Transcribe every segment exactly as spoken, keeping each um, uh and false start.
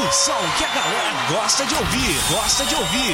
som que a galera gosta de ouvir, gosta de ouvir.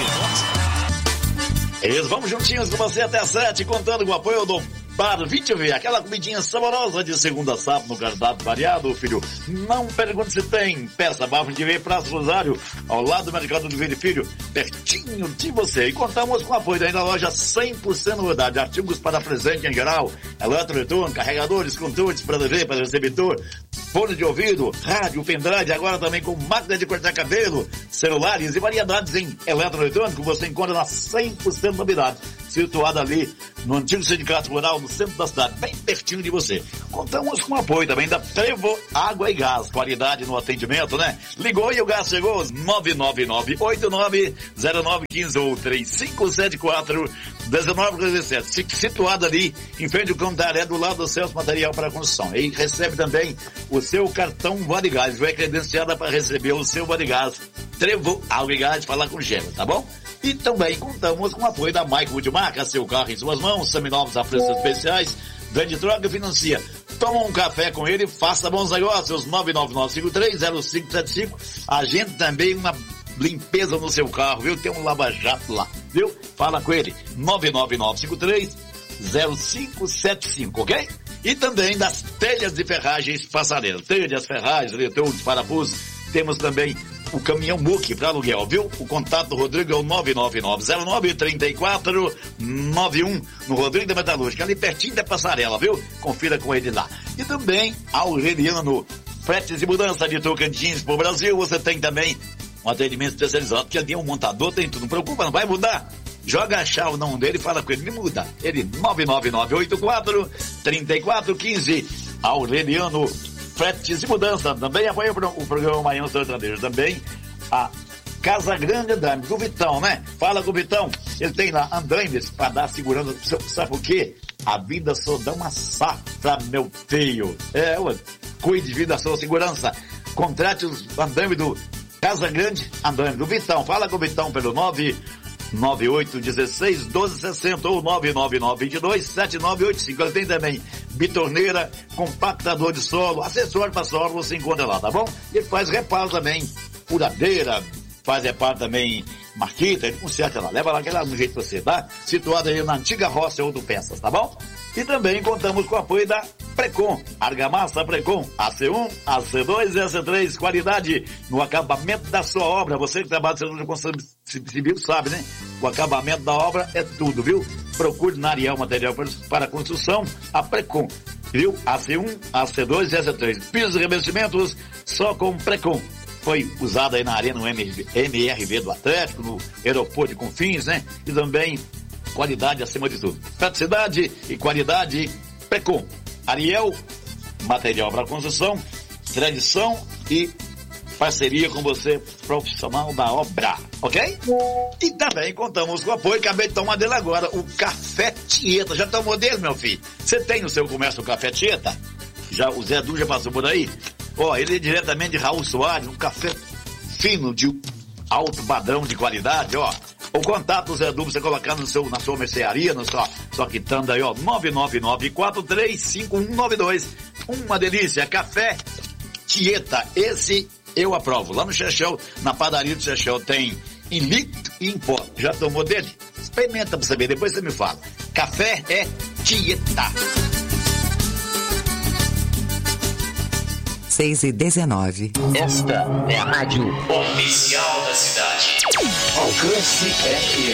Eles vamos juntinhos com você até sete, contando com o apoio do Bar vinte V, aquela comidinha saborosa de segunda a sábado no cardápio variado, filho. Não pergunte se tem. Peça Bar vinte V, Praça Rosário, ao lado do Mercado do Verde Filho, pertinho de você. E contamos com o apoio da loja cem por cento novidade, artigos para presente em geral, eletroeletrônico, carregadores, controles para T V, para receptor, fone de ouvido, rádio, pendrive, agora também com máquina de cortar cabelo, celulares e variedades em eletroeletrônico, você encontra na cem por cento novidade, situada ali no antigo Sindicato Rural, no centro da cidade, bem pertinho de você. Contamos com o apoio também da Trevo Água e Gás, qualidade no atendimento, né? Ligou e o gás chegou, nove nove nove oito nove zero nove um cinco ou três cinco sete quatro um nove dois sete, situado ali em frente ao Cantaré, do lado do Celso Material para Construção. E recebe também o seu cartão Valigás, vai credenciada para receber o seu Valigás. Trevo Água e Gás, falar com o Gêmeo, tá bom? E também contamos com o apoio da Mike Multimarca, seu carro em suas mãos, seminovos a preços especiais, vende troca e financia. Toma um café com ele, faça bons negócios, nove nove nove cinco três zero cinco sete cinco. Agende também uma limpeza no seu carro, viu? Tem um lava-jato lá, viu? Fala com ele, nove nove nove cinco três zero cinco sete cinco, ok? E também das telhas de ferragens Passarela, telhas, ferragens, eletrodos, parafusos. Temos também o caminhão Muque para aluguel, viu? O contato do Rodrigo é o nove nove nove zero nove três quatro nove um, no Rodrigo da Metalúrgica, ali pertinho da Passarela, viu? Confira com ele lá. E também Aureliano, fretes de mudança de Tocantins para o Brasil, você tem também um atendimento especializado, que ali é um montador, tem tudo, não preocupa, não vai mudar. Joga a chave o nome dele e fala com ele, me muda. Ele nove nove nove oito quatro três quatro um cinco, Aureliano Fretes de Mudança. Também apoia o programa Manhã Sertanejo. Também a Casa Grande Andames, do Vitão, né? Fala com o Vitão. Ele tem lá andames para dar segurança. Sabe por quê? A vida só dá uma safra, meu filho. É, ué. Cuide de vida, sua segurança. Contrate os andames do Casa Grande Andames, do Vitão. Fala com o Vitão pelo nove nove oito um seis um dois seis zero ou nove nove nove dois dois sete nove oito cinco. Ele tem também bitorneira, compactador de solo, acessório para solo, você encontra lá, tá bom? Ele faz reparo também, furadeira, faz reparo também, marquita, ele conserta lá, leva lá que é lá no jeito que você, tá? Situado aí na antiga roça Autopeças, tá bom? E também contamos com o apoio da Precon, Argamassa Precon, A C um, A C dois e A C três, qualidade no acabamento da sua obra. Você que trabalha no setor de construção civil sabe, né? O acabamento da obra é tudo, viu? Procure na Ariel Material para Construção, a Precon, viu? A C um, A C dois e A C três. Pisos e revestimentos só com Precon. Foi usado aí na arena no M R V do Atlético, no aeroporto de Confins, né? E também qualidade acima de tudo. Praticidade e qualidade Precon. Ariel, material para construção, tradição e parceria com você, profissional da obra, ok? E também contamos com o apoio, acabei de tomar dele agora, o Café Tieta. Já tomou dele, meu filho? Você tem no seu comércio o Café Tieta? Já, o Zé Du já passou por aí? Ó, ele é diretamente de Raul Soares, um café fino, de alto padrão de qualidade, ó. O contato do Zé Du, você colocar no seu, na sua mercearia, na sua, sua quitanda aí, ó, nove nove nove quatro três cinco um nove dois. Uma delícia, Café Tieta, esse eu aprovo. Lá no Chechel, na padaria do Chechel, tem em litro e em pó. Já tomou dele? Experimenta pra saber, depois você me fala. Café é Tieta. seis e dezenove. Esta é a rádio oficial da cidade. Alcance F M.